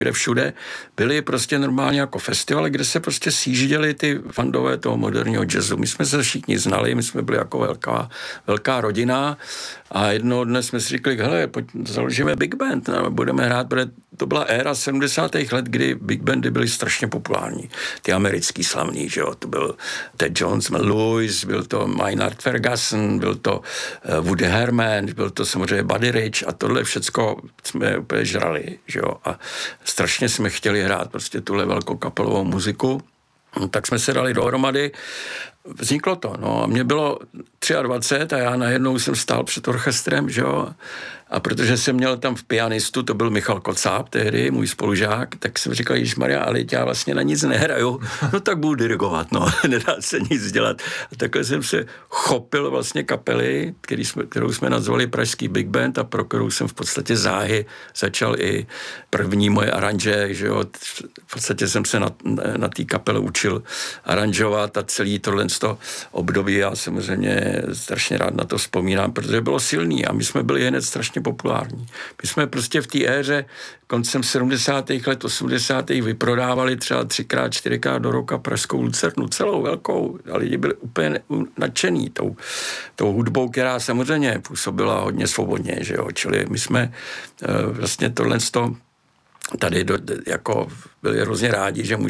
kde všude byly prostě normálně jako festivaly, kde se prostě sjížděli ty fandové toho moderního jazzu. My jsme se všichni znali, my jsme byli jako velká rodina a jednoho dne jsme si říkali, hele, pojď založíme Big Band, budeme hrát, protože to byla éra 70. let, kdy Big Bandy byly strašně populární. Ty americký slavný, že jo, to byl Ted Jones, Mel Lewis, byl to Maynard Ferguson, byl to Woody Herman, byl to samozřejmě Buddy Rich a tohle všecko jsme úplně žrali, že jo, a strašně jsme chtěli hrát prostě tuhle velkokapelovou muziku, tak jsme se dali dohromady, vzniklo to, no a mě bylo 23 a já najednou jsem stál před orchestrem, že jo, a protože jsem měl tam v pianistu, to byl Michal Kocáb tehdy, můj spolužák, tak jsem říkal, ježmarja, ale já vlastně na nic nehraju, no tak budu dirigovat, no, nedá se nic dělat. A takhle jsem se chopil vlastně kapely, kterou jsme nazvali Pražský Big Band a pro kterou jsem v podstatě záhy začal i první moje aranže, že jo, v podstatě jsem se na té kapele učil aranžovat a celý tohle období, já samozřejmě strašně rád na to vzpomínám, protože bylo silný a my jsme byli hned strašně populární. My jsme prostě v té éře koncem 70. let, 80. vyprodávali třeba 3x, 4x do roka pražskou lucernu, celou velkou, a lidi byli úplně nadšený tou hudbou, která samozřejmě působila hodně svobodně, že jo, čili my jsme vlastně tohle tady jako byli hrozně rádi, že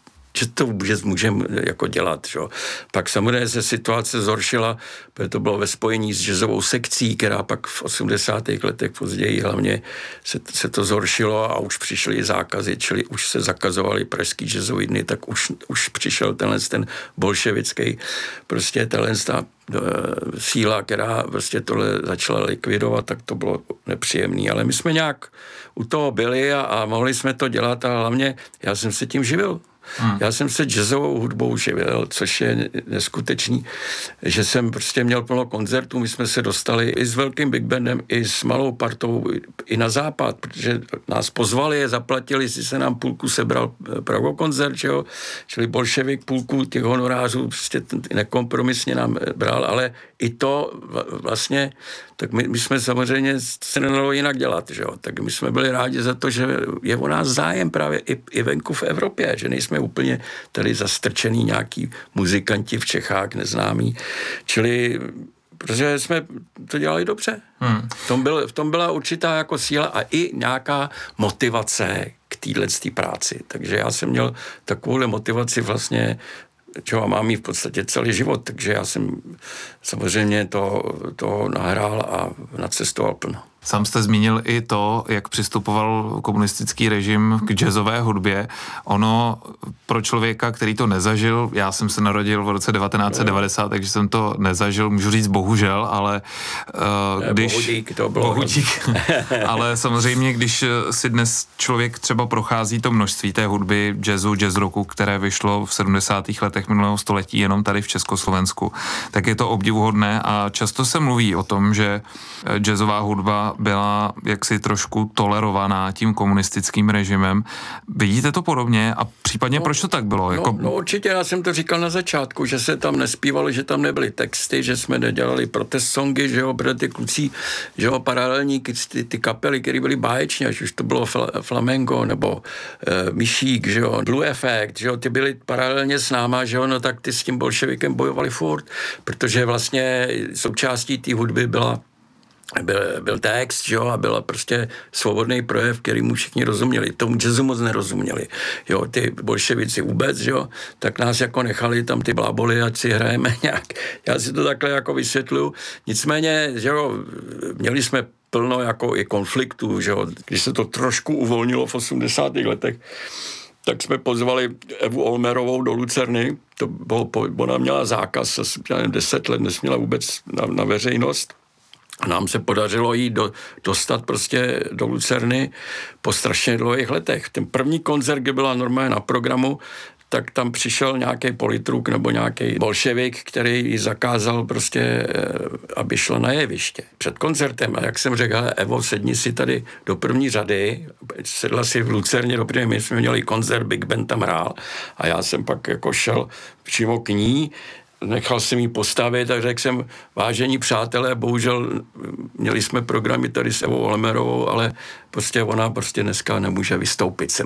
můžeme jako dělat. Že? Pak samozřejmě se situace zhoršila, protože to bylo ve spojení s jazzovou sekcí, která pak v 80. letech později hlavně se to zhoršilo a už přišly zákazy, čili už se zakazovaly pražský jazzový dny, tak už přišel ten bolševický, prostě ta síla, která prostě tohle začala likvidovat, tak to bylo nepříjemné. Ale my jsme nějak u toho byli a mohli jsme to dělat a hlavně já jsem se tím živil. Já jsem se jazzovou hudbou živil, což je neskutečný, že jsem prostě měl plno koncertů, my jsme se dostali i s velkým Big Bandem, i s malou partou, i na západ, protože nás pozvali, zaplatili, si se nám půlku sebral Pragokoncert, že jo, čili bolševik půlku těch honorářů prostě nekompromisně nám bral, ale i to vlastně, tak my jsme samozřejmě se nedalo jinak dělat, že jo, tak my jsme byli rádi za to, že je o nás zájem právě i venku v Evropě, že nejsme úplně tady zastrčený nějaký muzikanti v Čechách neznámí, čili protože jsme to dělali dobře. V tom byla určitá jako síla a i nějaká motivace k této práci. Takže já jsem měl takovouhle motivaci vlastně, čo mám ji v podstatě celý život, takže já jsem samozřejmě to nahrál a nacestoval plno. Sám jste zmínil i to, jak přistupoval komunistický režim k jazzové hudbě. Ono pro člověka, který to nezažil, já jsem se narodil v roce 1990, takže jsem to nezažil, můžu říct bohužel, ale bohudík, to bylo bohudík. Ale samozřejmě, když si dnes člověk třeba prochází to množství té hudby, jazzu, jazz rocku, které vyšlo v 70. letech minulého století jenom tady v Československu, tak je to obdivuhodné a často se mluví o tom, že jazzová hudba byla jaksi trošku tolerovaná tím komunistickým režimem. Vidíte to podobně a případně proč to tak bylo? No určitě, já jsem to říkal na začátku, že se tam nespívalo, že tam nebyly texty, že jsme nedělali protest songy, že jo, protože ty kluci, že jo, paralelníky, ty kapely, které byly báječně, ať už to bylo Flamengo nebo Myšík, že jo, Blue Effect, že jo, ty byly paralelně s náma, že jo, no tak ty s tím bolševikem bojovali furt, protože vlastně součástí té hudby byl text, že jo, a byla prostě svobodný projev, který mu všichni rozuměli. Tomu jazzu moc nerozuměli. Jo, ty bolševici vůbec, že jo, tak nás jako nechali tam ty bláboli, ať si hrajeme nějak. Já si to takhle jako vysvětluju. Nicméně, že jo, měli jsme plno jako i konfliktů, že jo, když se to trošku uvolnilo v 80. letech, tak jsme pozvali Evu Olmerovou do Lucerny, to bylo, ona měla zákaz, 10 let nesměla vůbec na veřejnost. A nám se podařilo jí dostat prostě do Lucerny po strašně dlouhých letech. Ten první koncert, kdy byla normálně na programu, tak tam přišel nějaký politruk nebo nějaký bolševik, který jí zakázal prostě, aby šla na jeviště před koncertem. A jak jsem řekl, Evo, sedni si tady do první řady, sedla si v Lucerně do první, my jsme měli koncert, Big Band tam hrál a já jsem pak jako šel přímo k ní nechal jsem jí postavit a řekl jsem, vážení přátelé, bohužel měli jsme programy tady s Evou Olemerovou, ale prostě ona prostě dneska nemůže vystoupit.